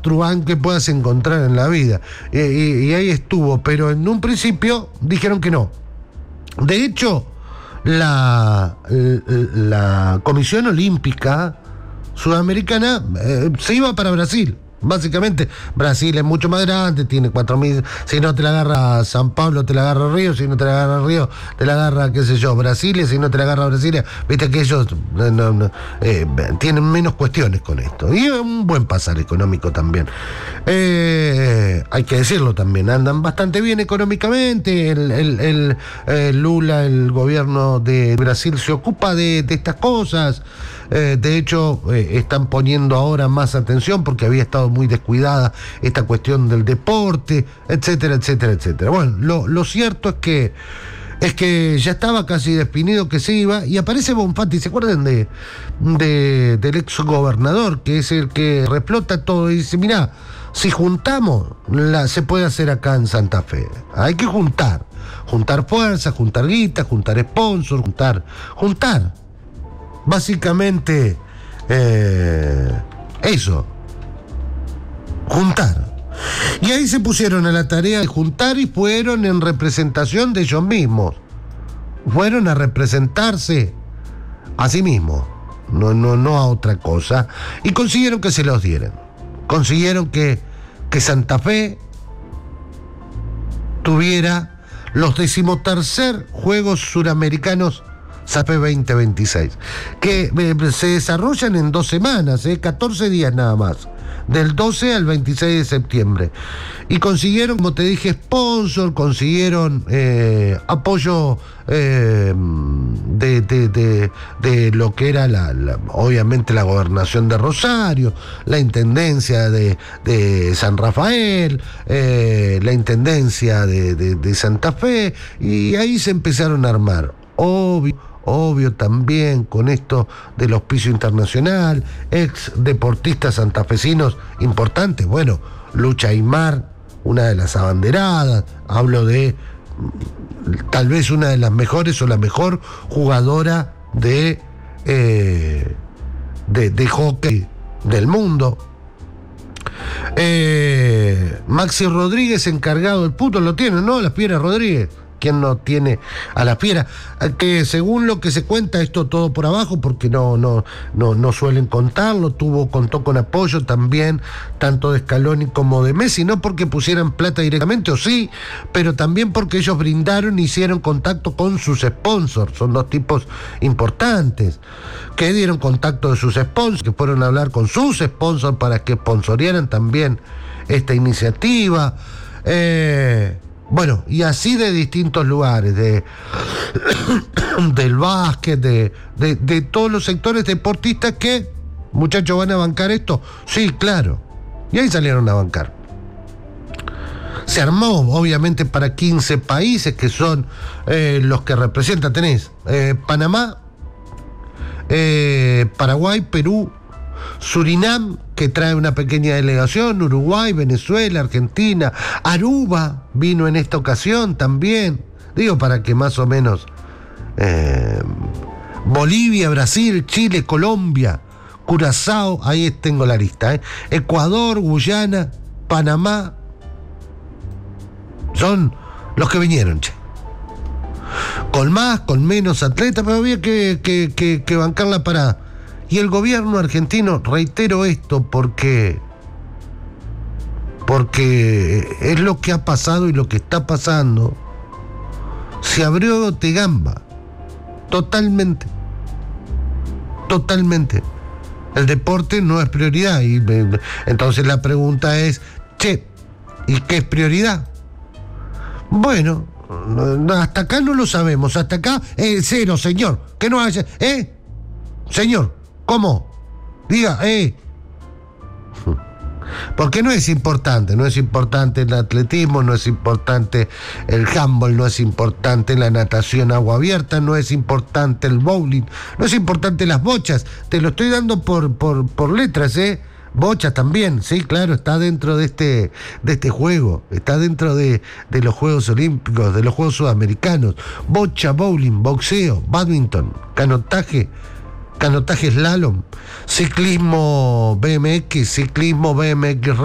truán que puedas encontrar en la vida. Y ahí estuvo, pero en un principio dijeron que no. De hecho, la Comisión Olímpica Sudamericana se iba para Brasil. Básicamente, Brasil es mucho más grande, tiene 4.000. Si no te la agarra San Pablo, te la agarra Río. Si no te la agarra Río, te la agarra, qué sé yo, Brasilia. Si no te la agarra Brasilia, viste que ellos tienen menos cuestiones con esto. Y es un buen pasar económico también. Hay que decirlo también, andan bastante bien económicamente. Lula, el gobierno de Brasil, se ocupa de estas cosas. De hecho, están poniendo ahora más atención porque había estado muy descuidada esta cuestión del deporte, etcétera, etcétera, etcétera. Bueno, lo cierto es que ya estaba casi definido que se iba, y aparece Bonfatti. ¿Se acuerdan del ex gobernador, que es el que reflota todo y dice: mirá, si juntamos, se puede hacer acá en Santa Fe? Hay que juntar fuerza, juntar guita, juntar sponsors, juntar. Básicamente, eso, juntar. Y ahí se pusieron a la tarea de juntar y fueron en representación de ellos mismos. Fueron a representarse a sí mismos, no a otra cosa. Y consiguieron que se los dieran. Consiguieron que Santa Fe tuviera los 13º Juegos Suramericanos SAPE 2026, que se desarrollan en 2 semanas, 14 días nada más, del 12 al 26 de septiembre. Y consiguieron, como te dije, sponsor, consiguieron apoyo de lo que era obviamente la gobernación de Rosario, la intendencia de San Rafael, la intendencia de Santa Fe, y ahí se empezaron a armar. Obvio también con esto del auspicio internacional, ex deportistas santafesinos importantes. Bueno, Lucha Aymar, una de las abanderadas, hablo de tal vez una de las mejores o la mejor jugadora de hockey del mundo. Maxi Rodríguez, encargado del puto, lo tiene, ¿no? Las Piedras Rodríguez. ¿Quién no tiene a la fiera? Que según lo que se cuenta, esto todo por abajo, porque no suelen contarlo, contó con apoyo también, tanto de Scaloni como de Messi, no porque pusieran plata directamente, o sí, pero también porque ellos brindaron, hicieron contacto con sus sponsors. Son 2 tipos importantes, que dieron contacto de sus sponsors, que fueron a hablar con sus sponsors para que sponsorearan también esta iniciativa. Bueno, y así de distintos lugares, del básquet, de todos los sectores deportistas que, muchachos, ¿van a bancar esto? Sí, claro. Y ahí salieron a bancar. Se armó, obviamente, para 15 países que son los que representan. Tenés Panamá, Paraguay, Perú, Surinam, que trae una pequeña delegación, Uruguay, Venezuela, Argentina, Aruba vino en esta ocasión también, digo, para que más o menos Bolivia, Brasil, Chile, Colombia, Curazao, ahí tengo la lista, Ecuador, Guyana, Panamá, son los que vinieron, che. Con más, con menos atletas, pero había que bancar la parada. Y el gobierno argentino, reitero esto porque es lo que ha pasado y lo que está pasando, se abrió de gamba, totalmente. El deporte no es prioridad, y entonces la pregunta es, ¿y qué es prioridad? Bueno, hasta acá no lo sabemos, hasta acá cero, señor, que no haya, señor. ¿Cómo? Diga, porque no es importante el atletismo, no es importante el handball, no es importante la natación agua abierta, no es importante el bowling, no es importante las bochas. Te lo estoy dando por letras, bocha también, sí, claro, está dentro de este juego, está dentro de los Juegos Olímpicos, de los Juegos Sudamericanos. Bocha, bowling, boxeo, badminton, canotaje slalom, ciclismo BMX